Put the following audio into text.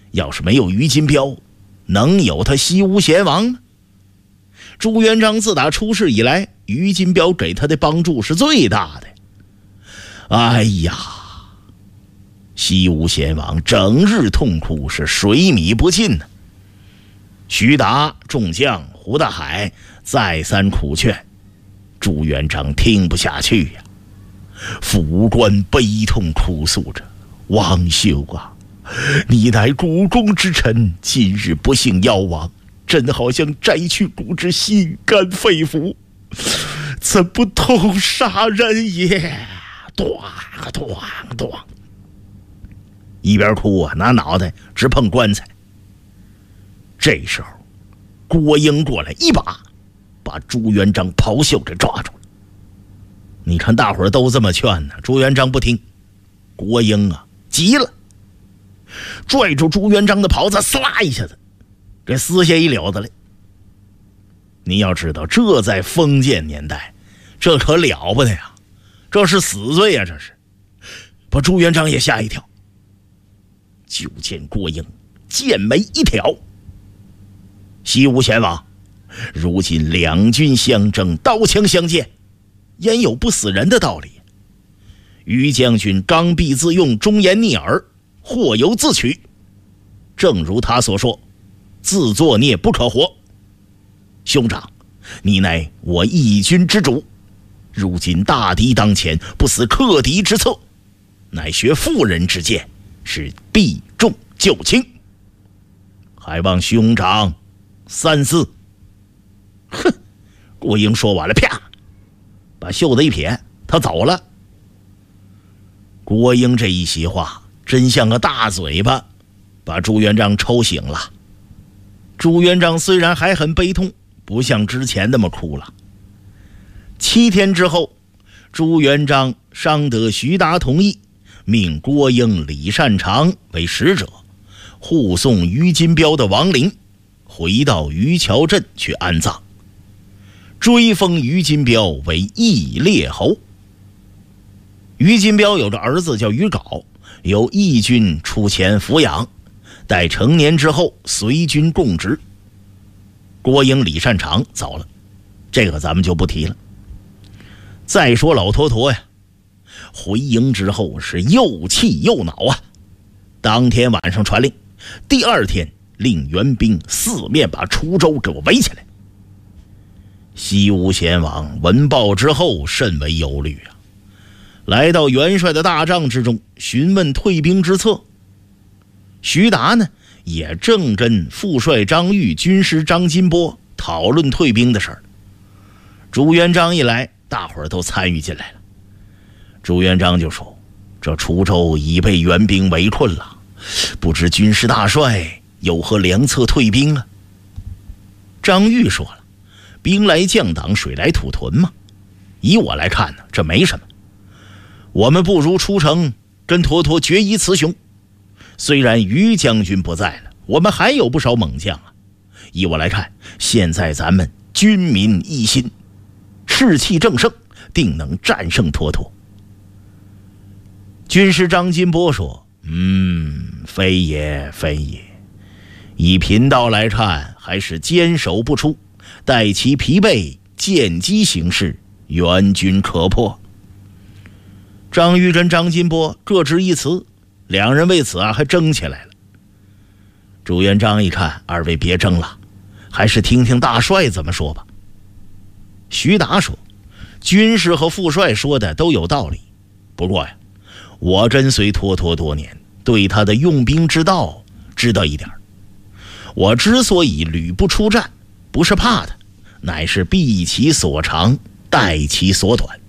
要是没有于金彪，能有他西吴贤王吗？朱元璋自打出事以来，于金彪给他的帮助是最大的。哎呀，西吴贤王整日痛哭，是水米不进呢。徐达众将胡大海再三苦劝，朱元璋听不下去呀。副官悲痛哭诉着：“王兄啊，你乃主公之臣，今日不幸夭亡，真好像摘去骨之心肝肺腑，怎不痛杀人也？”咚咚咚，一边哭啊，拿脑袋直碰棺材。这时候，郭英过来一把把朱元璋袍袖给抓住了。你看大伙儿都这么劝呢，朱元璋不听。郭英啊急了，拽住朱元璋的袍子，呲啦一下子给撕下一绺子来。你要知道，这在封建年代，这可了不得呀，这是死罪呀，这是把朱元璋也吓一跳。就见郭英剑眉一挑：“西吴贤王，如今两军相争，刀枪相见，焉有不死人的道理？于将军刚愎自用，忠言逆耳，祸由自取。正如他所说，自作孽不可活。兄长，你乃我一军之主，如今大敌当前，不思克敌之策，乃学妇人之见，是避重就轻，还望兄长三思。”哼！郭英说完了，啪，把袖子一撇，他走了。郭英这一席话真像个大嘴巴，把朱元璋抽醒了。朱元璋虽然还很悲痛，不像之前那么哭了。7天之后，朱元璋商得徐达同意，命郭英、李善长为使者，护送于金彪的亡灵回到于桥镇去安葬，追封于金彪为义列侯。于金彪有个儿子叫于杲，由义军出钱抚养，待成年之后随军供职。郭英、李善长走了，这个咱们就不提了。再说老陀陀呀，回营之后是又气又恼啊！当天晚上传令，第2天令援兵四面把滁州给我围起来。西吴贤王闻报之后甚为忧虑啊，来到元帅的大帐之中询问退兵之策。徐达呢也正跟副帅张玉、军师张金波讨论退兵的事儿。朱元璋一来，大伙儿都参与进来了。朱元璋就说：“这滁州已被援兵围困了，不知军师大帅有何良策退兵啊？”张玉说了：“兵来将挡，水来土屯嘛。以我来看呢，这没什么。我们不如出城跟陀陀决一雌雄。虽然于将军不在了，我们还有不少猛将啊。以我来看，现在咱们军民一心，士气正盛，定能战胜陀陀。”军师张金波说：“非也，非也。以贫道来看，还是坚守不出，待其疲惫，见机行事，援军可破。”张玉跟张金波各执一词，两人为此还争起来了。朱元璋一看，二位别争了，还是听听大帅怎么说吧。徐达说：“军师和副帅说的都有道理，不过呀，我跟随陀陀多年，对他的用兵之道知道一点。我之所以屡不出战，不是怕他，乃是避其所长，待其所短。